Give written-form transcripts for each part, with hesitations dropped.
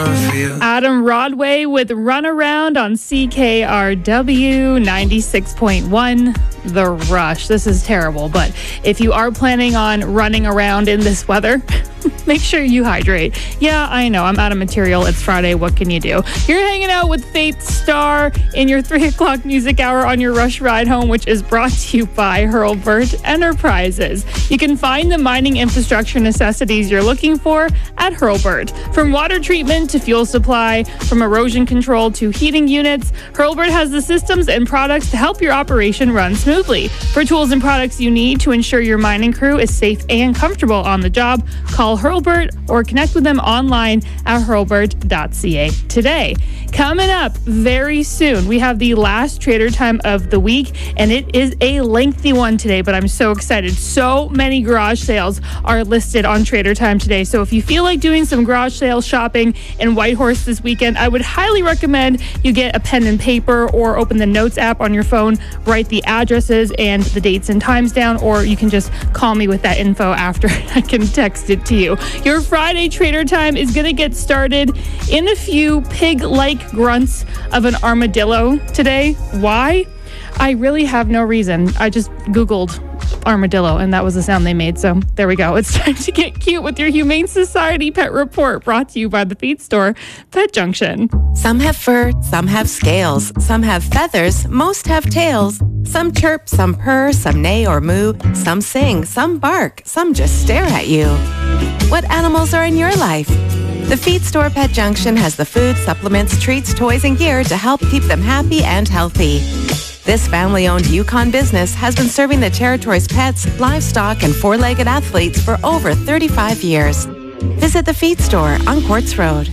Adam Rodway with Run Around on CKRW 96.1. The Rush. This is terrible, but if you are planning on running around in this weather, make sure you hydrate. Yeah, I know, I'm out of material. It's Friday. What can you do? You're hanging out with Faith Star in your 3 o'clock music hour on your Rush Ride Home, which is brought to you by Hurlburt Enterprises. You can find the mining infrastructure necessities you're looking for at Hurlburt. From water treatment to fuel supply, from erosion control to heating units, Hurlburt has the systems and products to help your operation run smoothly. For tools and products you need to ensure your mining crew is safe and comfortable on the job, call Hurlburt or connect with them online at hurlburt.ca today. Coming up very soon, we have the last Trader Time of the week, and it is a lengthy one today, but I'm so excited. So many garage sales are listed on Trader Time today, so if you feel like doing some garage sale shopping in Whitehorse this weekend, I would highly recommend you get a pen and paper or open the Notes app on your phone, write the addresses and the dates and times down, or you can just call me with that info after. I can text it to you. Your Friday Trader Time is going to get started in a few pig-like grunts of an armadillo today. Why? I really have no reason. I just Googled armadillo, and that was the sound they made. So there we go. It's time to get cute with your Humane Society Pet Report, brought to you by the feed store, Pet Junction. Some have fur, some have scales, some have feathers, most have tails. Some chirp, some purr, some neigh or moo, some sing, some bark, some just stare at you. What animals are in your life? The Feed Store Pet Junction has the food, supplements, treats, toys, and gear to help keep them happy and healthy. This family-owned Yukon business has been serving the territory's pets, livestock, and four-legged athletes for over 35 years. Visit the Feed Store on Quartz Road.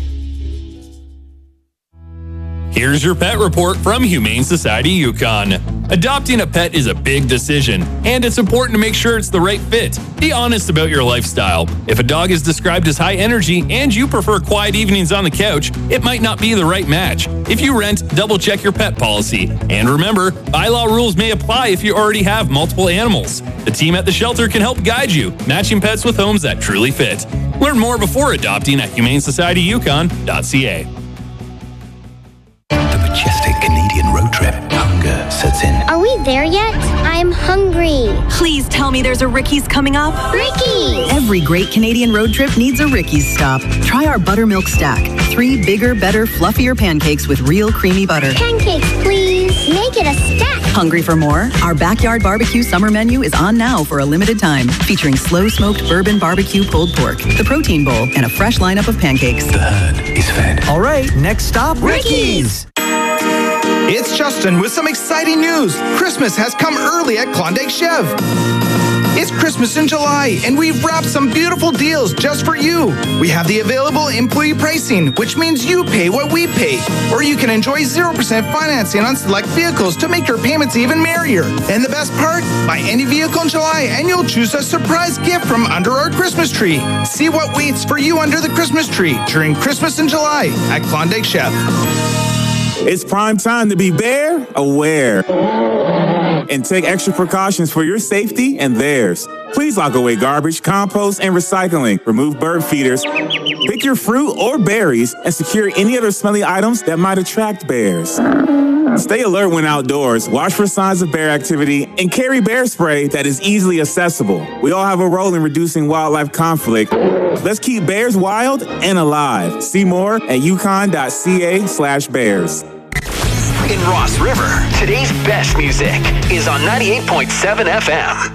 Here's your pet report from Humane Society Yukon. Adopting a pet is a big decision, and it's important to make sure it's the right fit. Be honest about your lifestyle. If a dog is described as high energy and you prefer quiet evenings on the couch, it might not be the right match. If you rent, double check your pet policy. And remember, bylaw rules may apply if you already have multiple animals. The team at the shelter can help guide you, matching pets with homes that truly fit. Learn more before adopting at humanesocietyukon.ca. The majestic Canadian road trip. Hunger sets in. Are we there yet? I'm hungry. Please tell me there's a Ricky's coming up. Ricky's! Every great Canadian road trip needs a Ricky's stop. Try our buttermilk stack. 3 bigger, better, fluffier pancakes with real creamy butter. Pancakes, please. Make it a stack. Hungry for more? Our backyard barbecue summer menu is on now for a limited time, featuring slow-smoked bourbon barbecue pulled pork, the protein bowl, and a fresh lineup of pancakes. The herd is fed. All right, next stop, Ricky's. It's Justin with some exciting news. Christmas has come early at Klondike Chev. It's Christmas in July, and we've wrapped some beautiful deals just for you. We have the available employee pricing, which means you pay what we pay. Or you can enjoy 0% financing on select vehicles to make your payments even merrier. And the best part? Buy any vehicle in July, and you'll choose a surprise gift from under our Christmas tree. See what waits for you under the Christmas tree during Christmas in July at Klondike Chev. It's prime time to be bear aware and take extra precautions for your safety and theirs. Please lock away garbage, compost, and recycling. Remove bird feeders. Pick your fruit or berries and secure any other smelly items that might attract bears. Stay alert when outdoors, watch for signs of bear activity, and carry bear spray that is easily accessible. We all have a role in reducing wildlife conflict. Let's keep bears wild and alive. See more at yukon.ca/bears. In Ross River, today's best music is on 98.7 FM.